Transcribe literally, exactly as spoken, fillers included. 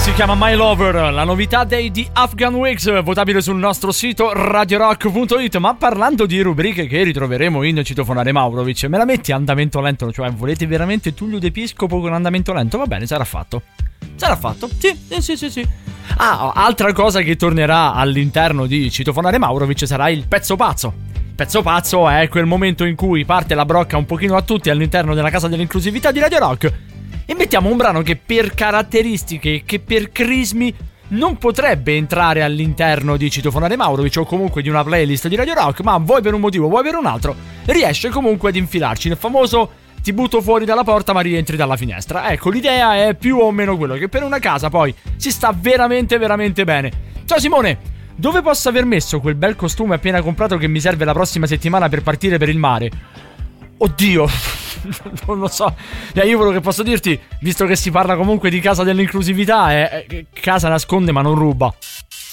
Si chiama My Lover, la novità dei The Afghan Wigs, votabile sul nostro sito radio rock punto it. Ma parlando di rubriche che ritroveremo in Citofonare Maurovic, me la metti andamento lento? Cioè, volete veramente Tullio d'Episcopo con andamento lento? Va bene, sarà fatto. Sarà fatto? Sì, sì, sì, sì. Ah, altra cosa che tornerà all'interno di Citofonare Maurovic sarà il pezzo pazzo. Il pezzo pazzo è quel momento in cui parte la brocca un pochino a tutti all'interno della casa dell'inclusività di Radio Rock e mettiamo un brano che per caratteristiche, che per crismi non potrebbe entrare all'interno di Citofonare Maurovic o comunque di una playlist di Radio Rock, ma vuoi per un motivo, vuoi per un altro, riesce comunque ad infilarci nel famoso ti butto fuori dalla porta ma rientri dalla finestra. Ecco, l'idea è più o meno quello, che per una casa poi si sta veramente veramente bene. Ciao Simone, dove posso aver messo quel bel costume appena comprato che mi serve la prossima settimana per partire per il mare? Oddio, non lo so. eh, Io quello che posso dirti, visto che si parla comunque di casa dell'inclusività, è, è casa nasconde ma non ruba.